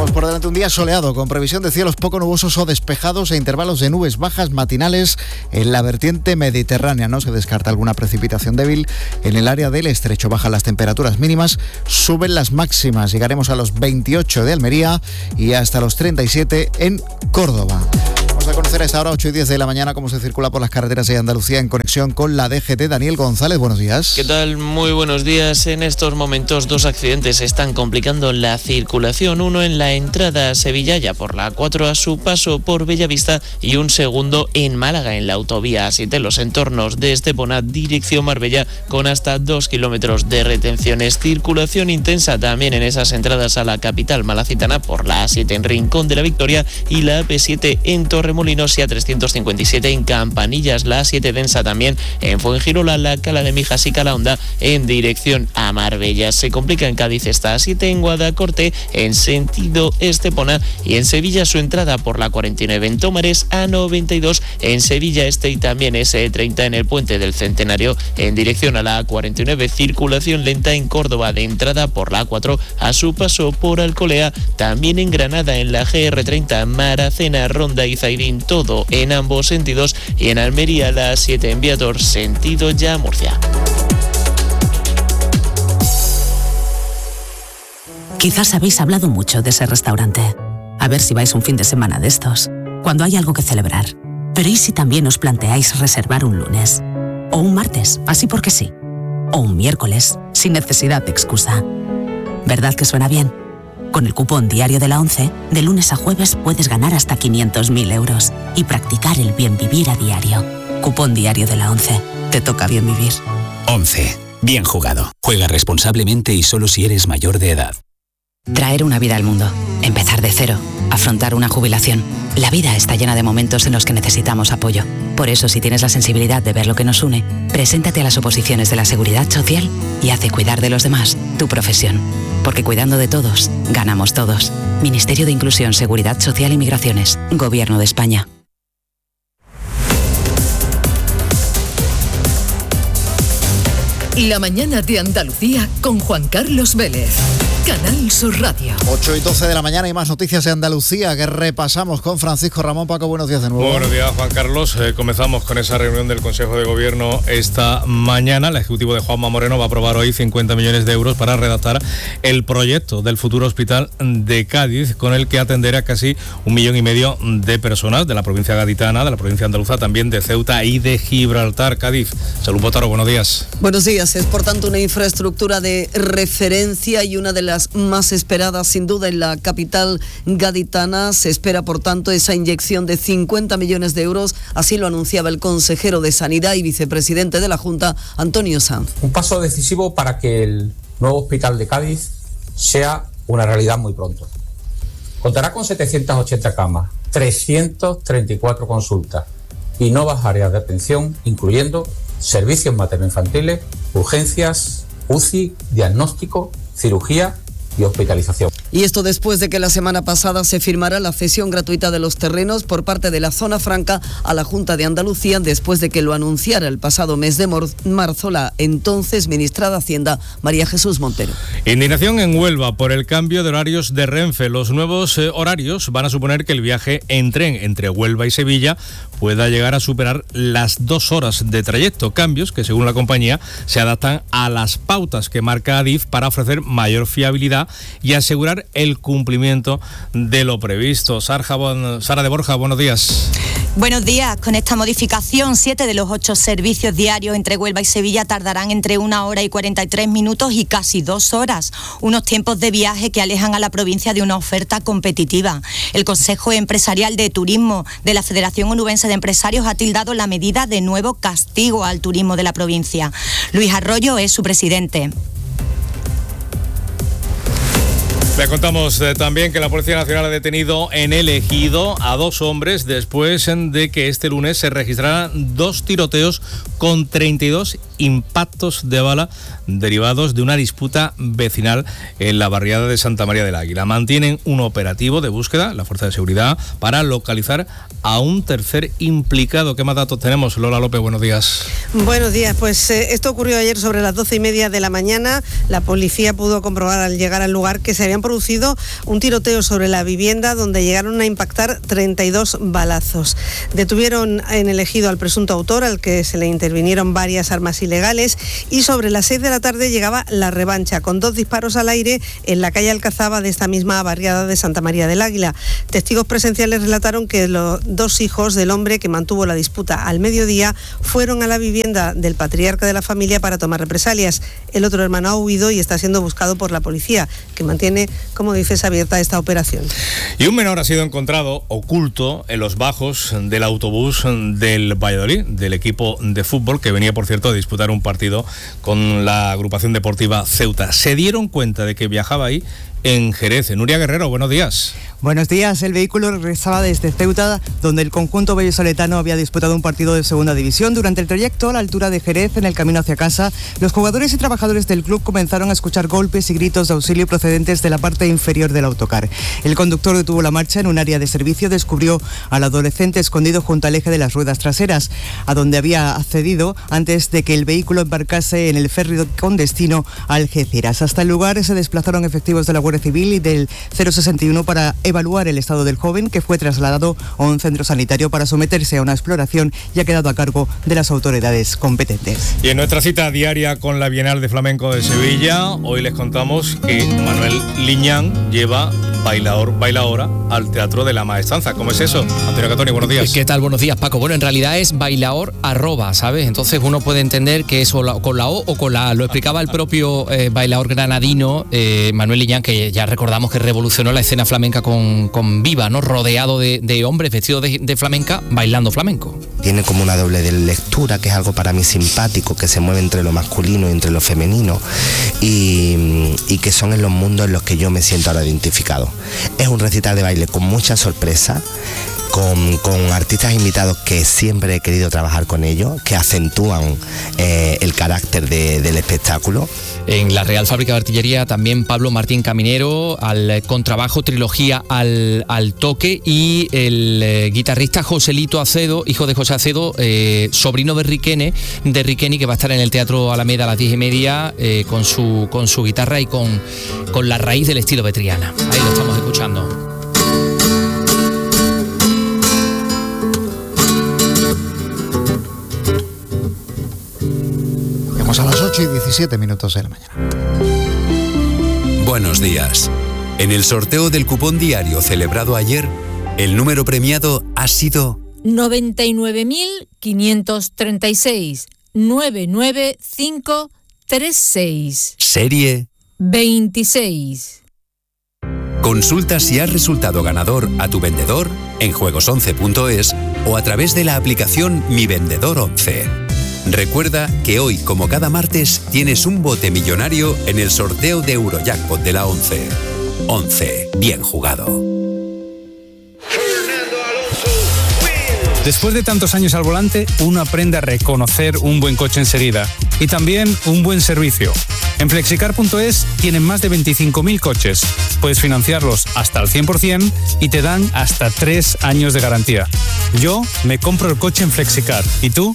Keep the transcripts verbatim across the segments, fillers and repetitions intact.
Tenemos por delante un día soleado, con previsión de cielos poco nubosos o despejados e intervalos de nubes bajas matinales en la vertiente mediterránea. No se descarta alguna precipitación débil en el área del estrecho. Bajan las temperaturas mínimas, suben las máximas. Llegaremos a los veintiocho de Almería y hasta los treinta y siete en Córdoba. Vamos a conocer a esta hora, ocho y diez de la mañana, cómo se circula por las carreteras de Andalucía en conexión con la D G T. Daniel González, buenos días. ¿Qué tal? Muy buenos días. En estos momentos dos accidentes están complicando la circulación. Uno en la entrada a Sevilla, ya por la A cuatro a su paso por Bellavista, y un segundo en Málaga, en la autovía A siete, los entornos de Estepona, dirección Marbella, con hasta dos kilómetros de retenciones. Circulación intensa también en esas entradas a la capital malacitana por la A siete en Rincón de la Victoria y la A P siete en Torremolinos y A trescientos cincuenta y siete en Campanillas. La A siete densa también en Fuengirola, la Cala de Mijas y Calahonda en dirección a Marbella. Se complica en Cádiz esta A siete en Guadacorte en sentido Estepona, y en Sevilla su entrada por la cuarenta y nueve en Tómares, A noventa y dos en Sevilla Este y también S treinta en el Puente del Centenario en dirección a la A cuarenta y nueve. Circulación lenta en Córdoba de entrada por la A cuatro a su paso por Alcolea, también en Granada en la G R treinta, Maracena, Ronda y Zairín, todo en ambos sentidos, y en Almería la A siete en Viator sentido ya Murcia. Quizás habéis hablado mucho de ese restaurante. A ver si vais un fin de semana de estos, cuando hay algo que celebrar. Pero ¿y si también os planteáis reservar un lunes? O un martes, así porque sí. O un miércoles, sin necesidad de excusa. ¿Verdad que suena bien? Con el cupón diario de la ONCE, de lunes a jueves puedes ganar hasta quinientos mil euros y practicar el bien vivir a diario. Cupón diario de la ONCE. Te toca bien vivir. ONCE. Bien jugado. Juega responsablemente y solo si eres mayor de edad. Traer una vida al mundo, empezar de cero, afrontar una jubilación. La vida está llena de momentos en los que necesitamos apoyo. Por eso, si tienes la sensibilidad de ver lo que nos une, preséntate a las oposiciones de la Seguridad Social y hace cuidar de los demás tu profesión. Porque cuidando de todos, ganamos todos. Ministerio de Inclusión, Seguridad Social y Migraciones. Gobierno de España. La mañana de Andalucía con Juan Carlos Vélez. Canal Sur Radio. ocho y doce de la mañana y más noticias de Andalucía que repasamos con Francisco Ramón. Paco, buenos días de nuevo. Buenos días, Juan Carlos. Eh, comenzamos con esa reunión del Consejo de Gobierno esta mañana. El Ejecutivo de Juanma Moreno va a aprobar hoy cincuenta millones de euros para redactar el proyecto del futuro hospital de Cádiz, con el que atenderá casi un millón y medio de personas de la provincia gaditana, de la provincia andaluza, también de Ceuta y de Gibraltar. Cádiz. Salud Botaro, buenos días. Buenos días. Es por tanto una infraestructura de referencia y una de las más esperadas sin duda en la capital gaditana. Se espera por tanto esa inyección de cincuenta millones de euros, así lo anunciaba el consejero de Sanidad y vicepresidente de la Junta, Antonio Sanz. Un paso decisivo para que el nuevo hospital de Cádiz sea una realidad muy pronto. Contará con setecientas ochenta camas, trescientas treinta y cuatro consultas y nuevas áreas de atención, incluyendo servicios materno-infantiles, urgencias, U C I, diagnóstico, cirugía y hospitalización. Y esto después de que la semana pasada se firmara la cesión gratuita de los terrenos por parte de la Zona Franca a la Junta de Andalucía, después de que lo anunciara el pasado mes de marzo la entonces ministra de Hacienda, María Jesús Montero. Indignación en Huelva por el cambio de horarios de Renfe. Los nuevos eh, horarios van a suponer que el viaje en tren entre Huelva y Sevilla pueda llegar a superar las dos horas de trayecto. Cambios que, según la compañía, se adaptan a las pautas que marca Adif para ofrecer mayor fiabilidad y asegurar el cumplimiento de lo previsto. Sara, Sara de Borja, buenos días. Buenos días. Con esta modificación, siete de los ocho servicios diarios entre Huelva y Sevilla tardarán entre una hora y cuarenta y tres minutos y casi dos horas. Unos tiempos de viaje que alejan a la provincia de una oferta competitiva. El Consejo Empresarial de Turismo de la Federación Onubense de Empresarios ha tildado la medida de nuevo castigo al turismo de la provincia. Luis Arroyo es su presidente. Le contamos eh, también que la Policía Nacional ha detenido en El Ejido a dos hombres después de que este lunes se registraran dos tiroteos con treinta y dos impactos de bala derivados de una disputa vecinal en la barriada de Santa María del Águila. Mantienen un operativo de búsqueda, la Fuerza de Seguridad, para localizar a un tercer implicado. ¿Qué más datos tenemos? Lola López, buenos días. Buenos días, pues eh, esto ocurrió ayer sobre las doce y media de la mañana. La policía pudo comprobar al llegar al lugar que se habían producido un tiroteo sobre la vivienda donde llegaron a impactar treinta y dos balazos. Detuvieron en el ejido al presunto autor, al que se le intervinieron varias armas ilegales, y sobre las seis de la tarde llegaba la revancha con dos disparos al aire en la calle Alcazaba de esta misma barriada de Santa María del Águila. Testigos presenciales relataron que los dos hijos del hombre que mantuvo la disputa al mediodía fueron a la vivienda del patriarca de la familia para tomar represalias. El otro hermano ha huido y está siendo buscado por la policía, que mantiene, como dices, abierta esta operación. Y un menor ha sido encontrado oculto en los bajos del autobús del Valladolid, del equipo de fútbol, que venía, por cierto, a disputar un partido con la agrupación deportiva Ceuta. Se dieron cuenta de que viajaba ahí en Jerez. Nuria Guerrero, buenos días. Buenos días. El vehículo regresaba desde Ceuta, donde el conjunto vallisoletano había disputado un partido de segunda división. Durante el trayecto a la altura de Jerez, en el camino hacia casa, los jugadores y trabajadores del club comenzaron a escuchar golpes y gritos de auxilio procedentes de la parte inferior del autocar. El conductor detuvo la marcha en un área de servicio, descubrió al adolescente escondido junto al eje de las ruedas traseras, a donde había accedido antes de que el vehículo embarcase en el ferry con destino a Algeciras. Hasta el lugar se desplazaron efectivos de la Guardia Civil y del cero sesenta y uno para evaluar el estado del joven, que fue trasladado a un centro sanitario para someterse a una exploración y ha quedado a cargo de las autoridades competentes. Y en nuestra cita diaria con la Bienal de Flamenco de Sevilla, hoy les contamos que Manuel Liñán lleva bailador, bailaora al Teatro de la Maestranza. ¿Cómo es eso? Antonio Catoni, buenos días. ¿Qué tal? Buenos días, Paco. Bueno, en realidad es bailaor arroba, ¿sabes? Entonces uno puede entender que es con la O o con la A. Lo explicaba el propio eh, bailaor granadino, eh, Manuel Liñán, que ya recordamos que revolucionó la escena flamenca con, con Viva, ¿no? Rodeado de, de hombres vestidos de, de flamenca, bailando flamenco. Tiene como una doble de lectura, que es algo para mí simpático, que se mueve entre lo masculino y entre lo femenino, y, y que son en los mundos en los que yo me siento ahora identificado. Es un recital de baile con mucha sorpresa, Con, con artistas invitados que siempre he querido trabajar con ellos, que acentúan eh, el carácter de, del espectáculo. En la Real Fábrica de Artillería también Pablo Martín Caminero al contrabajo, trilogía al, al toque, y el eh, guitarrista Joselito Acedo, hijo de José Acedo, eh, sobrino de Riquene, de Riqueni, que va a estar en el Teatro Alameda a las diez y media eh, con, su, con su guitarra y con, con la raíz del estilo de Triana. Ahí lo estamos escuchando. A las ocho y diecisiete minutos de la mañana. Buenos días. En el sorteo del cupón diario celebrado ayer, el número premiado ha sido noventa y nueve mil quinientos treinta y seis, nueve nueve cinco tres seis. Serie veintiséis. Consulta si has resultado ganador a tu vendedor en juegos once punto es o a través de la aplicación Mi Vendedor once. Recuerda que hoy, como cada martes, tienes un bote millonario en el sorteo de Eurojackpot de la once. once. Bien jugado. Después de tantos años al volante, uno aprende a reconocer un buen coche enseguida y también un buen servicio. En flexicar punto es tienen más de veinticinco mil coches. Puedes financiarlos hasta al cien por ciento y te dan hasta tres años de garantía. Yo me compro el coche en Flexicar. ¿Y tú?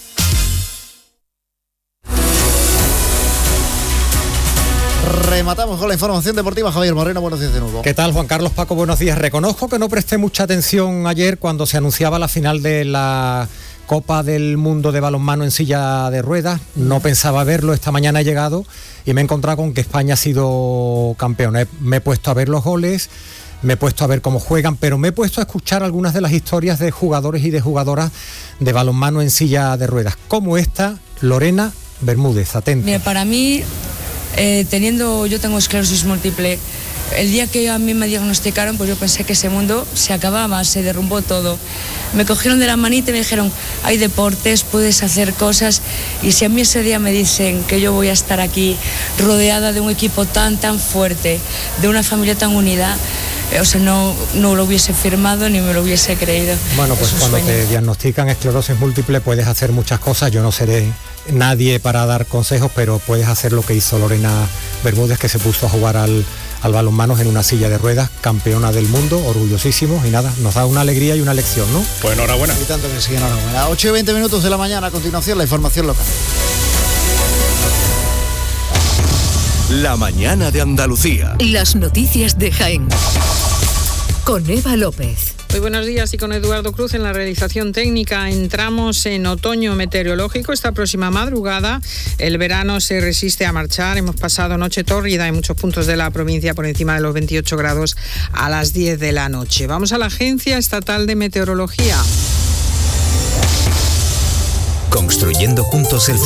Rematamos con la información deportiva. Javier Moreno, buenos días de nuevo. ¿Qué tal, Juan Carlos? Paco, buenos días. Reconozco que no presté mucha atención ayer cuando se anunciaba la final de la Copa del Mundo de balonmano en silla de ruedas. No pensaba verlo, esta mañana he llegado y me he encontrado con que España ha sido campeón. Me he puesto a ver los goles, me he puesto a ver cómo juegan, pero me he puesto a escuchar algunas de las historias de jugadores y de jugadoras de balonmano en silla de ruedas, como esta, Lorena Bermúdez. Atenta. Mira, para mí... Eh, teniendo, yo tengo esclerosis múltiple, el día que a mí me diagnosticaron, pues yo pensé que ese mundo se acababa, se derrumbó todo. Me cogieron de la manita y me dijeron, hay deportes, puedes hacer cosas, y si a mí ese día me dicen que yo voy a estar aquí rodeada de un equipo tan, tan fuerte, de una familia tan unida, eh, o sea, no, no lo hubiese firmado ni me lo hubiese creído. Bueno, pues Es un cuando sueño. te diagnostican esclerosis múltiple puedes hacer muchas cosas. Yo no seré nadie para dar consejos, pero puedes hacer lo que hizo Lorena Bermúdez, que se puso a jugar al, al balonmano en una silla de ruedas, campeona del mundo, orgullosísimos, y nada, nos da una alegría y una lección, ¿no? Pues enhorabuena. Y tanto que sí, enhorabuena. ocho y veinte minutos de la mañana, a continuación la información local. La mañana de Andalucía. Las noticias de Jaén. Con Eva López. Muy buenos días, y con Eduardo Cruz en la realización técnica. Entramos en otoño meteorológico esta próxima madrugada. El verano se resiste a marchar. Hemos pasado noche tórrida en muchos puntos de la provincia por encima de los veintiocho grados a las diez de la noche. Vamos a la Agencia Estatal de Meteorología. Construyendo juntos el